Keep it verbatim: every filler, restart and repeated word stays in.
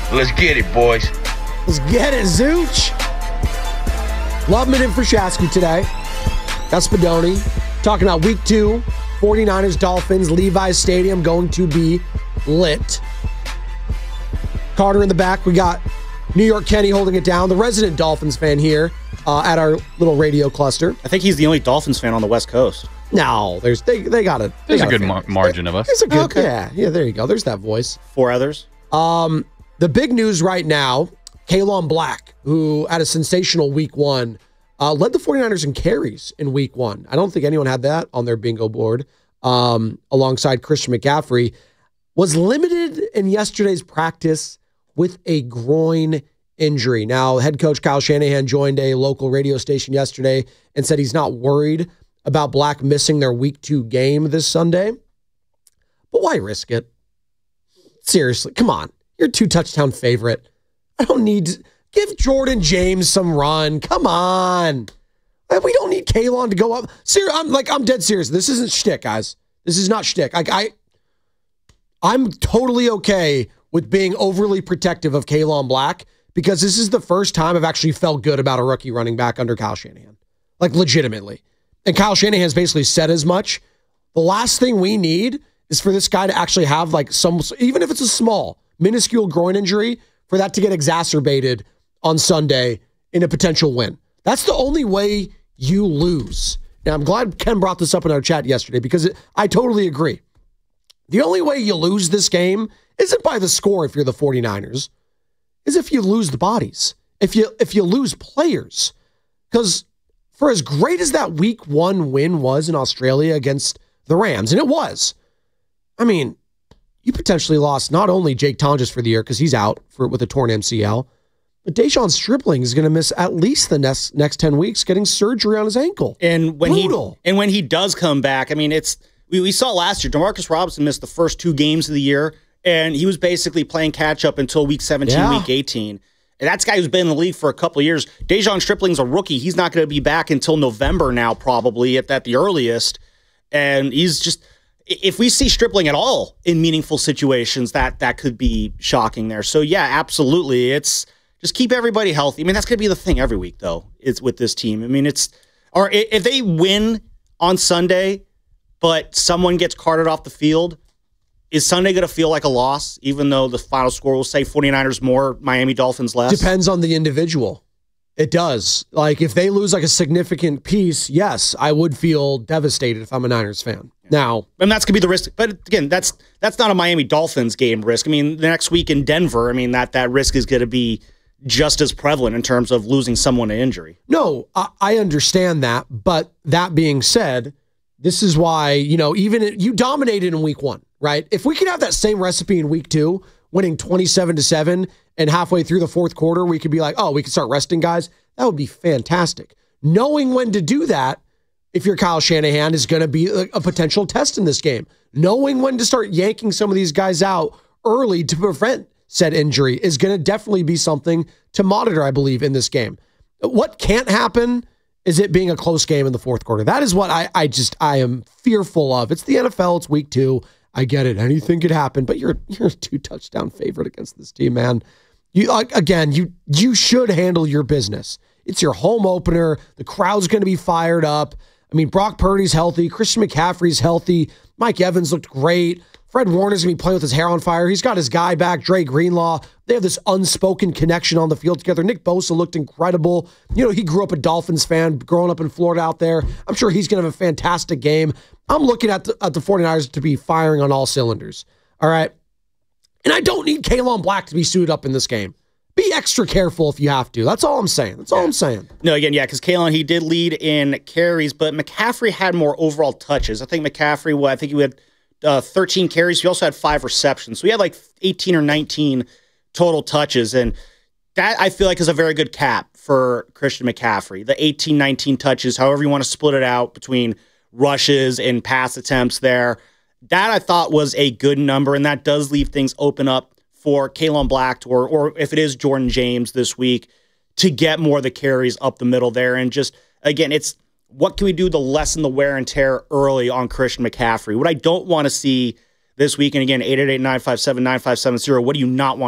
Let's get it, boys. Let's get it, Zooch. Loveman in for Shasky today. Gaspadoni talking about week two, 49ers, Dolphins, Levi's Stadium going to be lit. Carter in the back. We got New York Kenny holding it down. The resident Dolphins fan here uh, at our little radio cluster. I think he's the only Dolphins fan on the West Coast. No, there's they they got a There's got a good mar- margin of us. There's a good Okay. yeah yeah. There you go. There's that voice. Four others. Um, the big news right now: Kalon Black, who had a sensational week one, uh, led the 49ers in carries in week one. I don't think anyone had that on their bingo board. Um, alongside Christian McCaffrey, was limited in yesterday's practice with a groin injury. Now, head coach Kyle Shanahan joined a local radio station yesterday and said he's not worried about Black missing their week two game this Sunday. But why risk it? Seriously, come on. You're a two-touchdown favorite. I don't need to give Jordan James some run. Come on. We don't need Kalon to go up. Ser- I'm like, I'm dead serious. This isn't shtick, guys. This is not shtick. Like, I, I'm totally okay with being overly protective of Kalon Black because this is the first time I've actually felt good about a rookie running back under Kyle Shanahan. Like, legitimately. And Kyle Shanahan's basically said as much. The last thing we need is for this guy to actually have like some, even if it's a small, minuscule groin injury, for that to get exacerbated on Sunday in a potential win. That's the only way you lose. And I'm glad Ken brought this up in our chat yesterday because it, I totally agree. The only way you lose this game isn't by the score if you're the 49ers, is if you lose the bodies, if you if you lose players. Because for as great as that week one win was in Australia against the Rams, and it was, I mean, you potentially lost not only Jake Tonjes for the year because he's out for with a torn M C L, but Dejon Stripling is going to miss at least the next next ten weeks getting surgery on his ankle. And when Brutal. he and when he does come back, I mean, it's we, we saw last year. DeMarcus Robinson missed the first two games of the year, and he was basically playing catch up until week seventeen, Yeah. week eighteen. And that's a guy who's been in the league for a couple of years. Dejon Stripling's a rookie. He's not going to be back until November now, probably at, at the earliest. And he's just, if we see Stripling at all in meaningful situations, that that could be shocking there. So yeah, absolutely. It's just keep everybody healthy. I mean, that's going to be the thing every week, though. It's with this team. I mean, it's or if they win on Sunday, but someone gets carted off the field, is Sunday going to feel like a loss, even though the final score will say 49ers more, Miami Dolphins less? Depends on the individual. It does. Like, if they lose like a significant piece, yes, I would feel devastated if I'm a Niners fan. Yeah. Now, and that's going to be the risk. But again, that's that's not a Miami Dolphins game risk. I mean, the next week in Denver, I mean, that, that risk is going to be just as prevalent in terms of losing someone to injury. No, I, I understand that. But that being said, this is why, you know, even it, you dominated in week one, right? If we could have that same recipe in week two, winning twenty-seven to seven, and halfway through the fourth quarter, we could be like, oh, we can start resting guys. That would be fantastic. Knowing when to do that, if you're Kyle Shanahan, is going to be a, a potential test in this game. Knowing when to start yanking some of these guys out early to prevent said injury is going to definitely be something to monitor, I believe, in this game. What can't happen is it being a close game in the fourth quarter. That is what I, I just, I am fearful of. It's the N F L. It's week two. I get it. Anything could happen, but you're you're a two touchdown favorite against this team, man. You again, you you should handle your business. It's your home opener. The crowd's going to be fired up. I mean, Brock Purdy's healthy. Christian McCaffrey's healthy. Mike Evans looked great. Fred Warner's going to be playing with his hair on fire. He's got his guy back, Dre Greenlaw. They have this unspoken connection on the field together. Nick Bosa looked incredible. You know, he grew up a Dolphins fan, growing up in Florida out there. I'm sure he's going to have a fantastic game. I'm looking at the, at the 49ers to be firing on all cylinders. All right? And I don't need Kalon Black to be suited up in this game. Be extra careful if you have to. That's all I'm saying. That's all yeah. I'm saying. No, again, yeah, because Kalon, he did lead in carries, but McCaffrey had more overall touches. I think McCaffrey, well, I think he had uh, thirteen carries. He also had five receptions. So he had like eighteen or nineteen total touches. And that, I feel like, is a very good cap for Christian McCaffrey. The eighteen, nineteen touches, however you want to split it out between rushes and pass attempts there. That, I thought, was a good number, and that does leave things open up for Kalon Black, or or if it is Jordan James this week, to get more of the carries up the middle there. And just, again, it's what can we do to lessen the wear and tear early on Christian McCaffrey? What I don't want to see this week, and again, eight eight eight, nine five seven, nine five seven zero, what do you not want